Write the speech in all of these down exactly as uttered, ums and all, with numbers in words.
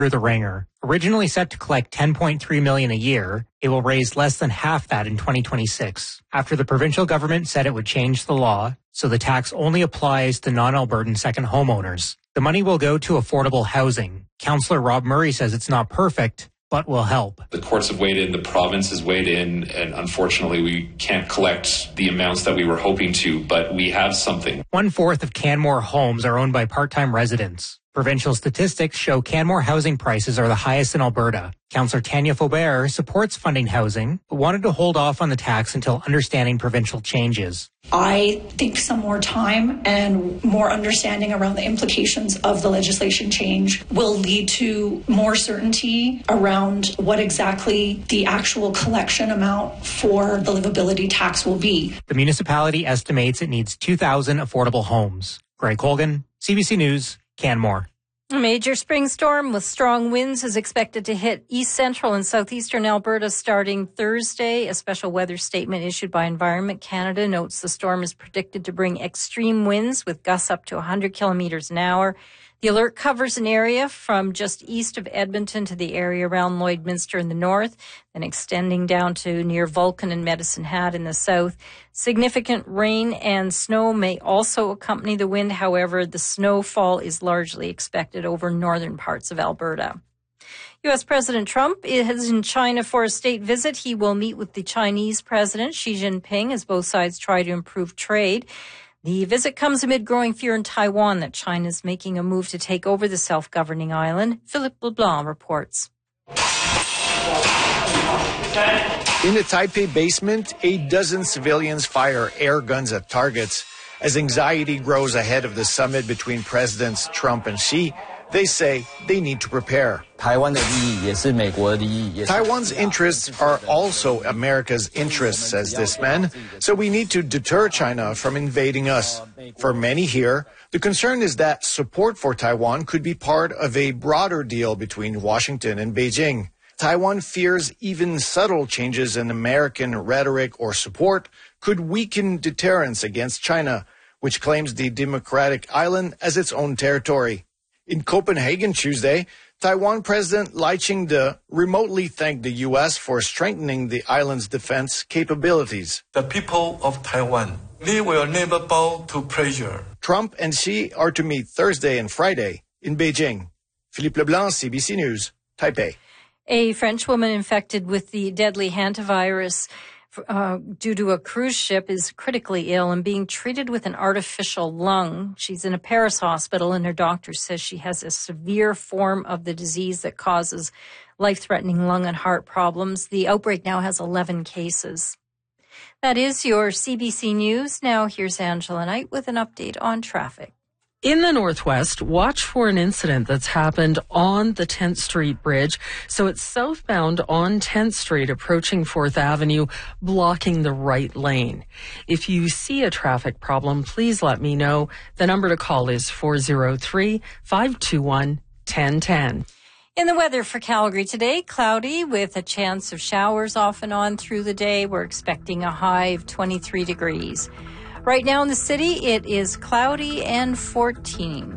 The Ringer. Originally set to collect ten point three million dollars a year, it will raise less than half that in twenty twenty-six, after the provincial government said it would change the law, so the tax only applies to non-Albertan second homeowners. The money will go to affordable housing. Councillor Rob Murray says it's not perfect, but will help. The courts have weighed in, the province has weighed in, and unfortunately we can't collect the amounts that we were hoping to, but we have something. One-fourth of Canmore homes are owned by part-time residents. Provincial statistics show Canmore housing prices are the highest in Alberta. Councillor Tanya Faubert supports funding housing, but wanted to hold off on the tax until understanding provincial changes. I think some more time and more understanding around the implications of the legislation change will lead to more certainty around what exactly the actual collection amount for the livability tax will be. The municipality estimates it needs two thousand affordable homes. Greg Colgan, C B C News, Canmore. A major spring storm with strong winds is expected to hit east central and southeastern Alberta starting Thursday. A special weather statement issued by Environment Canada notes the storm is predicted to bring extreme winds with gusts up to one hundred kilometers an hour. The alert covers an area from just east of Edmonton to the area around Lloydminster in the north, then extending down to near Vulcan and Medicine Hat in the south. Significant rain and snow may also accompany the wind. However, the snowfall is largely expected over northern parts of Alberta. U S. President Trump is in China for a state visit. He will meet with the Chinese President Xi Jinping as both sides try to improve trade. The visit comes amid growing fear in Taiwan that China is making a move to take over the self-governing island. Philippe LeBlanc reports. In a Taipei basement, a dozen civilians fire air guns at targets. As anxiety grows ahead of the summit between Presidents Trump and Xi, they say they need to prepare. Taiwan's interests are also America's interests, says this man, so we need to deter China from invading us. For many here, the concern is that support for Taiwan could be part of a broader deal between Washington and Beijing. Taiwan fears even subtle changes in American rhetoric or support could weaken deterrence against China, which claims the democratic island as its own territory. In Copenhagen Tuesday, Taiwan President Lai Ching-te remotely thanked the U S for strengthening the island's defense capabilities. The people of Taiwan, they will never bow to pressure. Trump and Xi are to meet Thursday and Friday in Beijing. Philippe Leblanc, C B C News, Taipei. A French woman infected with the deadly hantavirus Uh, due to a cruise ship is critically ill and being treated with an artificial lung. She's in a Paris hospital and her doctor says she has a severe form of the disease that causes life-threatening lung and heart problems. The outbreak now has eleven cases. That is your C B C News. Now here's Angela Knight with an update on traffic. In the Northwest, watch for an incident that's happened on the tenth Street Bridge. So it's southbound on tenth Street approaching fourth Avenue, blocking the right lane. If you see a traffic problem, please let me know. The number to call is four oh three, five two one, one oh one oh. In the weather for Calgary today, cloudy with a chance of showers off and on through the day. We're expecting a high of twenty-three degrees. Right now in the city, it is cloudy and fourteen.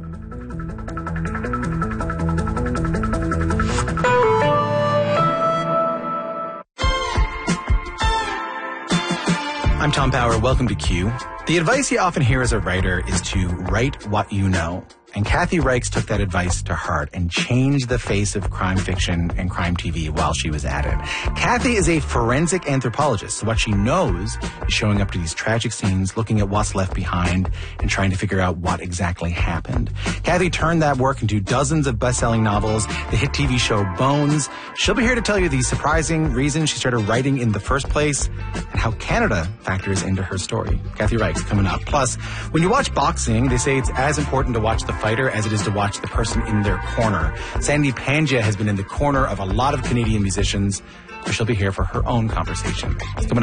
I'm Tom Power. Welcome to Q. The advice you often hear as a writer is to write what you know. And Kathy Reichs took that advice to heart and changed the face of crime fiction and crime T V while she was at it. Kathy is a forensic anthropologist, so what she knows is showing up to these tragic scenes, looking at what's left behind, and trying to figure out what exactly happened. Kathy turned that work into dozens of best-selling novels, the hit T V show Bones. She'll be here to tell you the surprising reason she started writing in the first place and how Canada factors into her story. Kathy Reichs coming up. Plus, when you watch boxing, they say it's as important to watch the fighter as it is to watch the person in their corner. Sandy Pangia has been in the corner of a lot of Canadian musicians, but she'll be here for her own conversation. It's coming up.